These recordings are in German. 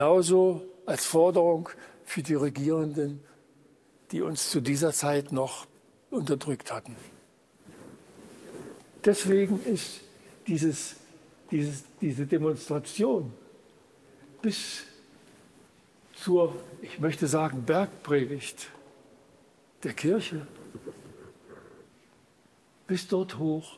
Genauso als Forderung für die Regierenden, die uns zu dieser Zeit noch unterdrückt hatten. Deswegen ist diese Demonstration bis zur, ich möchte sagen, Bergpredigt der Kirche, bis dort hoch.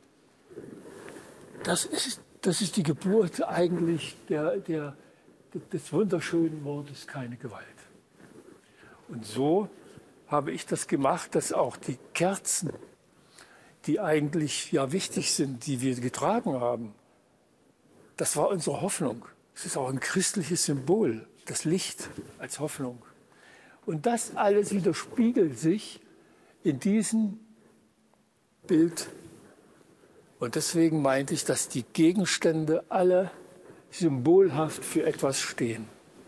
Das ist die Geburt eigentlich des wunderschönen Wortes keine Gewalt. Und so habe ich das gemacht, dass auch die Kerzen, die eigentlich ja wichtig sind, die wir getragen haben, das war unsere Hoffnung. Es ist auch ein christliches Symbol, das Licht als Hoffnung. Und das alles widerspiegelt sich in diesem Bild. Und deswegen meinte ich, dass die Gegenstände alle symbolhaft für etwas stehen.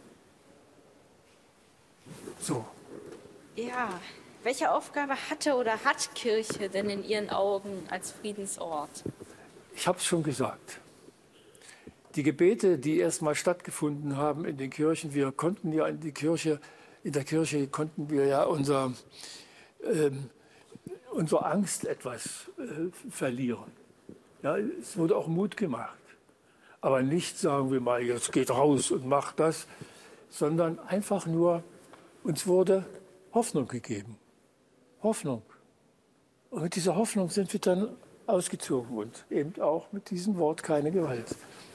So. Ja, welche Aufgabe hatte oder hat Kirche denn in Ihren Augen als Friedensort? Ich habe es schon gesagt. Die Gebete, die erstmal stattgefunden haben in den Kirchen, wir konnten ja in der Kirche konnten wir ja unsere Angst etwas verlieren. Ja, es wurde auch Mut gemacht. Aber nicht, sagen wir mal, jetzt geht raus und macht das, sondern einfach nur, uns wurde Hoffnung gegeben. Hoffnung. Und mit dieser Hoffnung sind wir dann ausgezogen und eben auch mit diesem Wort keine Gewalt.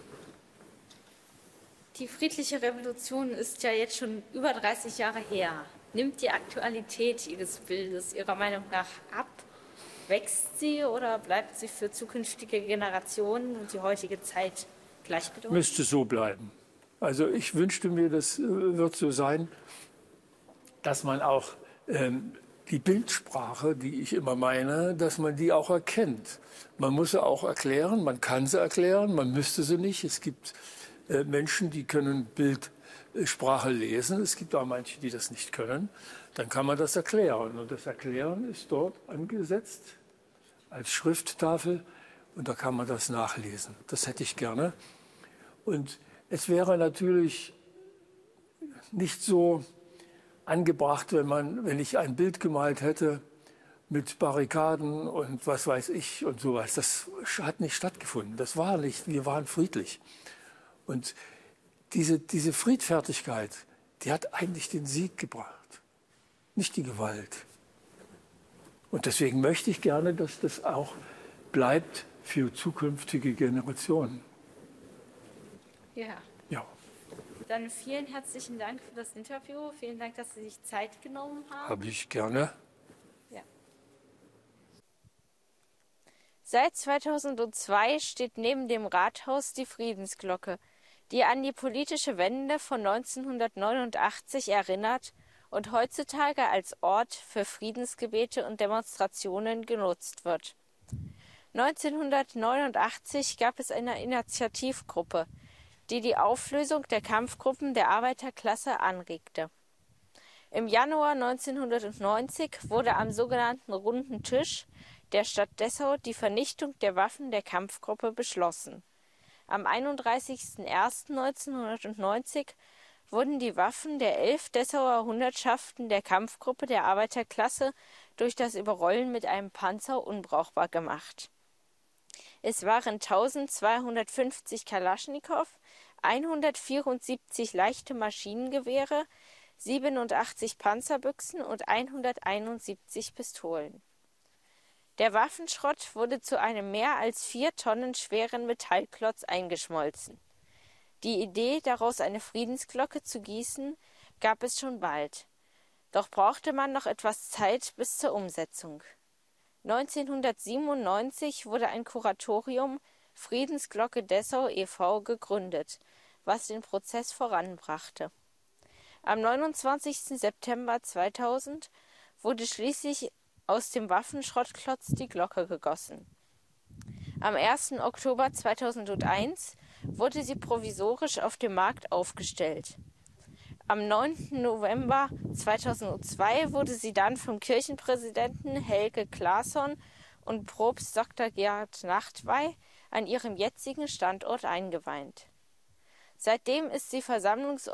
Die friedliche Revolution ist ja jetzt schon über 30 Jahre her. Nimmt die Aktualität Ihres Bildes Ihrer Meinung nach ab? Wächst sie oder bleibt sie für zukünftige Generationen und die heutige Zeit gleichbedeutend? Müsste so bleiben. Also ich wünschte mir, das wird so sein, dass man auch die Bildsprache, die ich immer meine, dass man die auch erkennt. Man muss sie auch erklären, man kann sie erklären, man müsste sie nicht. Es gibt Menschen, die können Bildsprache lesen. Es gibt auch manche, die das nicht können. Dann kann man das erklären. Und das Erklären ist dort angesetzt als Schrifttafel. Und da kann man das nachlesen. Das hätte ich gerne. Und es wäre natürlich nicht so angebracht, wenn ich ein Bild gemalt hätte mit Barrikaden und was weiß ich und sowas. Das hat nicht stattgefunden. Das war nicht. Wir waren friedlich. Und diese Friedfertigkeit, die hat eigentlich den Sieg gebracht, nicht die Gewalt. Und deswegen möchte ich gerne, dass das auch bleibt für zukünftige Generationen. Ja. Ja. Dann vielen herzlichen Dank für das Interview. Vielen Dank, dass Sie sich Zeit genommen haben. Habe ich gerne. Ja. Seit 2002 steht neben dem Rathaus die Friedensglocke, die an die politische Wende von 1989 erinnert und heutzutage als Ort für Friedensgebete und Demonstrationen genutzt wird. 1989 gab es eine Initiativgruppe, die die Auflösung der Kampfgruppen der Arbeiterklasse anregte. Im Januar 1990 wurde am sogenannten Runden Tisch der Stadt Dessau die Vernichtung der Waffen der Kampfgruppe beschlossen. Am 31.01.1990 wurden die Waffen der 11 Dessauer Hundertschaften der Kampfgruppe der Arbeiterklasse durch das Überrollen mit einem Panzer unbrauchbar gemacht. Es waren 1250 Kalaschnikow, 174 leichte Maschinengewehre, 87 Panzerbüchsen und 171 Pistolen. Der Waffenschrott wurde zu einem mehr als 4 Tonnen schweren Metallklotz eingeschmolzen. Die Idee, daraus eine Friedensglocke zu gießen, gab es schon bald. Doch brauchte man noch etwas Zeit bis zur Umsetzung. 1997 wurde ein Kuratorium Friedensglocke Dessau e.V. gegründet, was den Prozess voranbrachte. Am 29. September 2000 wurde schließlich aus dem Waffenschrottklotz die Glocke gegossen. Am 1. Oktober 2001 wurde sie provisorisch auf dem Markt aufgestellt. Am 9. November 2002 wurde sie dann vom Kirchenpräsidenten Helge Claesson und Propst Dr. Gerhard Nachtwey an ihrem jetzigen Standort eingeweiht. Seitdem ist sie Versammlungsort